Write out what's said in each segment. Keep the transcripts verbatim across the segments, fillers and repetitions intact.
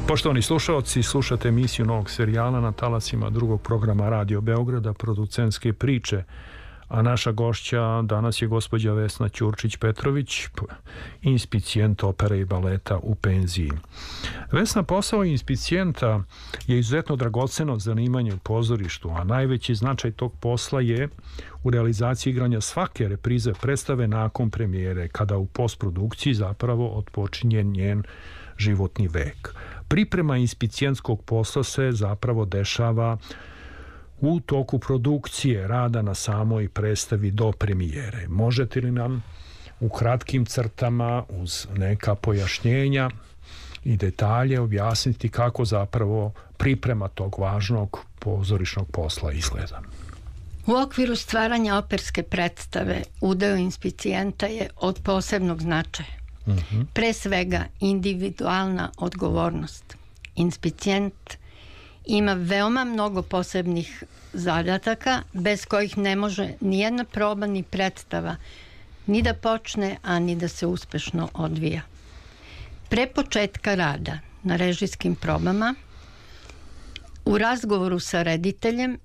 Poštovani slušalci, slušate emisiju novog serijala na talasima drugog programa Radio Beograda, producentske priče, a naša gošća danas je gospođa Vesna Ćurčić-Petrović, inspicijent opere i baleta u penziji. Vesna, posao inspicijenta je izuzetno dragoceno zanimanje u pozorištu, a najveći značaj tog posla je u realizaciji igranja svake reprize predstave nakon premijere, kada u postprodukciji zapravo otpočinje njen životni vek. Priprema inspicijentskog posla se zapravo dešava u toku produkcije, rada na samoj predstavi do premijere. Možete li nam u kratkim crtama, uz neka pojašnjenja i detalje, objasniti kako zapravo priprema tog važnog pozorišnog posla izgleda? U okviru stvaranja operske predstave udeo inspicijenta je od posebnog značaja. Uh-huh. Pre svega individualna odgovornost. Inspicijent ima veoma mnogo posebnih zadataka bez kojih ne može ni jedna proba ni predstava ni da počne, a ni da se uspešno odvija. Pre početka rada na režijskim probama u razgovoru sa rediteljem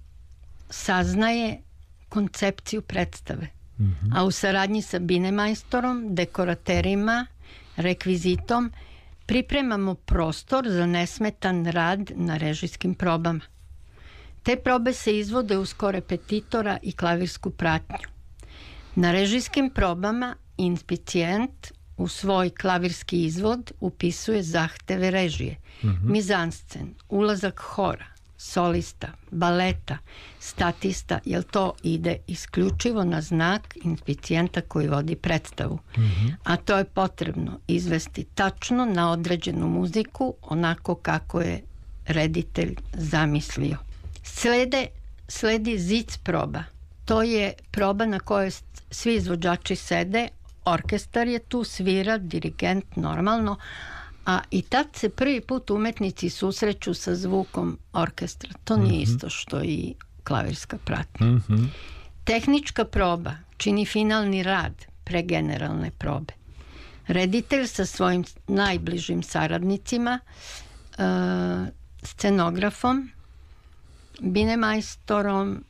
saznaje koncepciju predstave, mm-hmm. a u saradnji sa binemajstorom, dekoraterima, rekvizitom pripremamo prostor za nesmetan rad na režijskim probama. Te probe se izvode uz korepetitora i klavirsku pratnju. Na režijskim probama inspicijent u svoj klavirski izvod upisuje zahteve režije, mm-hmm. mizanscen, ulazak hora, solista, baleta, statista, jer to ide isključivo na znak inspicijenta koji vodi predstavu. Mm-hmm. A to je potrebno izvesti tačno na određenu muziku, onako kako je reditelj zamislio. Slede, sledi zic proba. To je proba na kojoj svi izvođači sede, orkestar je tu, svira, dirigent normalno, a i tad se prvi put umetnici susreću sa zvukom orkestra. To nije mm-hmm. isto što i klavirska pratnja. Mm-hmm. Tehnička proba čini finalni rad pre generalne probe. Reditelj sa svojim najbližim saradnicima, uh, scenografom, binemajstorom,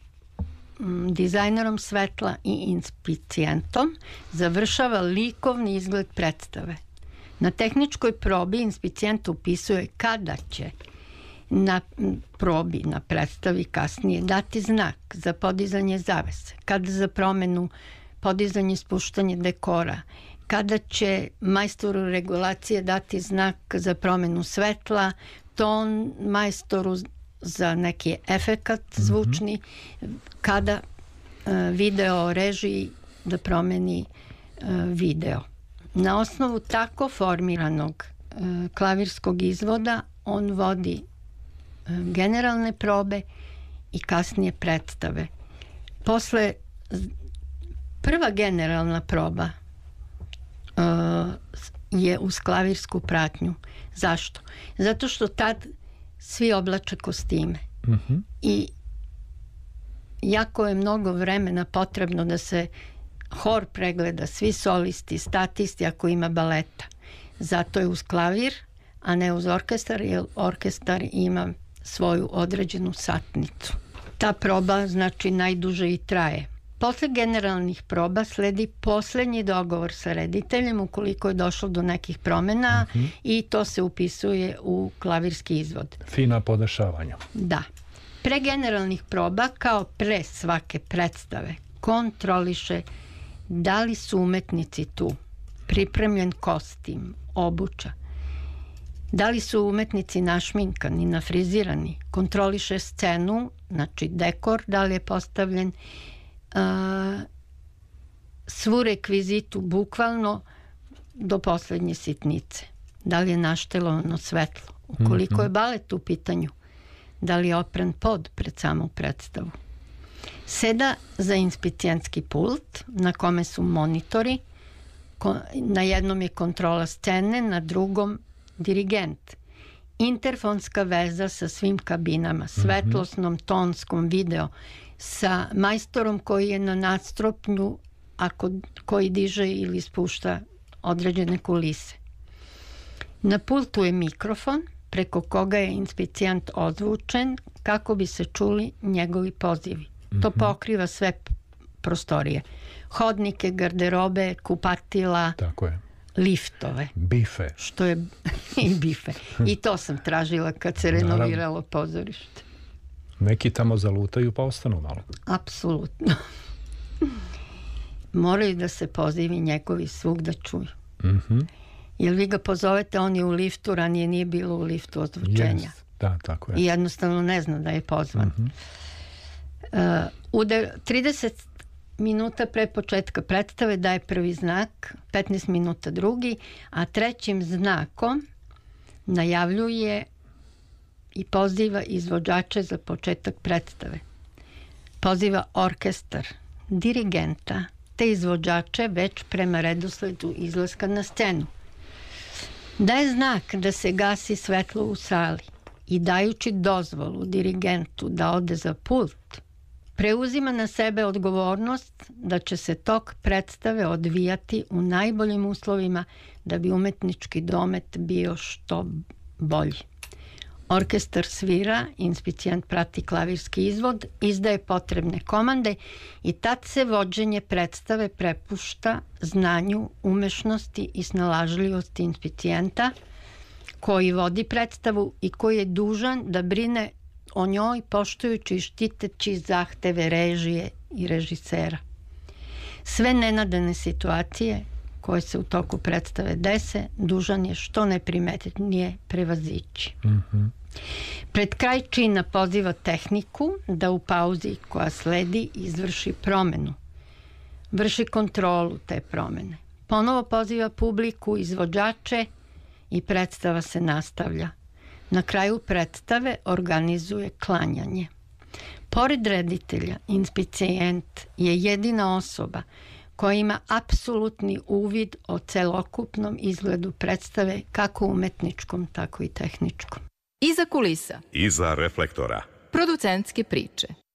dizajnerom svetla i inspicijentom završava likovni izgled predstave. Na tehničkoj probi inspicijent upisuje kada će na probi, na predstavi kasnije dati znak za podizanje zavese, kada za promenu, podizanje, spuštanje dekora, kada će majstoru regulacije dati znak za promenu svetla, ton majstoru za neki efekat zvučni, mm-hmm. kada uh, video režiji da promeni uh, video. Na osnovu tako formiranog uh, klavirskog izvoda on vodi uh, generalne probe i kasnije predstave. Posle prva generalna proba uh, je uz klavirsku pratnju. Zašto? Zato što tad svi oblače kostime. Mm-hmm. I jako je mnogo vremena potrebno da se hor pregleda, svi solisti, statisti ako ima baleta. Zato je uz klavir, a ne uz orkestar, jer orkestar ima svoju određenu satnicu. Ta proba znači najduže i traje. Posle generalnih proba sledi poslednji dogovor sa rediteljem ukoliko je došlo do nekih promena, mm-hmm. i to se upisuje u klavirski izvod. Fina podešavanja. Da. Pre generalnih proba, kao pre svake predstave, kontroliše da li su umetnici tu, pripremljen kostim, obuća, da li su umetnici našminkani, nafrizirani, kontroliše scenu, znači dekor, da li je postavljen, Uh, svu rekvizitu bukvalno do poslednje sitnice. Da li je naštelovano svetlo, ukoliko mm-hmm. je balet u pitanju, da li je opran pod pred samu predstavu. Seda za inspicijentski pult na kome su monitori, na jednom je kontrola scene, na drugom dirigent. Interfonska veza sa svim kabinama, svetlosnom, tonskom, video, sa majstorom koji je na nadstropnju, ako, koji diže ili spušta određene kulise. Na pultu je mikrofon preko koga je inspicijent ozvučen kako bi se čuli njegovi pozivi. To pokriva sve prostorije. Hodnike, garderobe, kupatila, tako je, liftove. Bife. Što je i bife. I to sam tražila kad se renoviralo pozorište. Neki tamo zalutaju pa ostanu malo. Apsolutno. Moraju da se pozivi njegovi svug da čuju. Mhm. Jer vi ga pozovete, on je u liftu, ranije nije bilo u liftu ozvučenja. Yes. Da, tako je. I jednostavno ne zna da je pozvan. Mhm. Uh, ude, trideset minuta pre početka predstave daje prvi znak, petnaest minuta drugi, a trećim znakom najavljuje i poziva izvođače za početak predstave. Poziva orkestar, dirigenta, te izvođače već prema redosledu izlaska na scenu. Daje znak da se gasi svetlo u sali i dajući dozvolu dirigentu da ode za pult, preuzima na sebe odgovornost da će se tok predstave odvijati u najboljim uslovima da bi umetnički domet bio što bolji. Orkestar svira, inspicijent prati klavirski izvod, izdaje potrebne komande i tad se vođenje predstave prepušta znanju, umešnosti i snalažljivosti inspicijenta koji vodi predstavu i koji je dužan da brine o njoj poštujući i štiteći zahteve režije i režisera. Sve nenadane situacije koje se u toku predstave dese, dužan je što neprimetnije prevazići. Mhm. Pred kraj čina poziva tehniku da u pauzi koja sledi izvrši promenu. Vrši kontrolu te promene. Ponovo poziva publiku, izvođače i predstava se nastavlja. Na kraju predstave organizuje klanjanje. Pored reditelja, inspicijent je jedina osoba koja ima apsolutni uvid o celokupnom izgledu predstave, kako umetničkom, tako i tehničkom. Iza kulisa. Iza reflektora. Producentske priče.